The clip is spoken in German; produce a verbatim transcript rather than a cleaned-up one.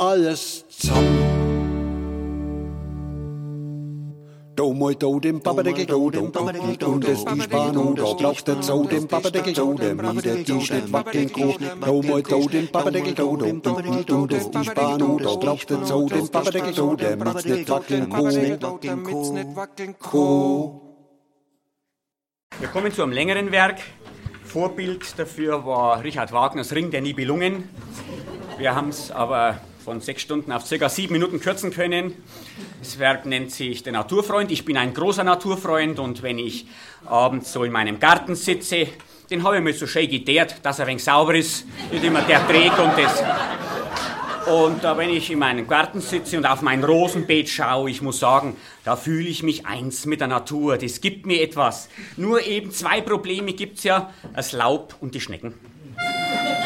alles zusammen. Do moi do dem Papadeckel do, do und es die Spano, da brauchst du so dem Papadeckel do, damit der Tisch nicht wackeln kann. Do moi do dem Papadeckel do, do und es die Spano, da brauchst du so dem Papadeckel do, damit's nicht wackeln kann. Wir kommen zu einem längeren Werk. Vorbild dafür war Richard Wagners Ring der Nibelungen. Wir haben es aber von sechs Stunden auf circa sieben Minuten kürzen können. Das Werk nennt sich Der Naturfreund. Ich bin ein großer Naturfreund und wenn ich abends so in meinem Garten sitze, den habe ich mir so schön geteert, dass er ein wenig sauber ist, nicht immer der trägt und das. Und äh, wenn ich in meinem Garten sitze und auf mein Rosenbeet schaue, ich muss sagen, da fühle ich mich eins mit der Natur. Das gibt mir etwas. Nur eben zwei Probleme gibt's ja, das Laub und die Schnecken.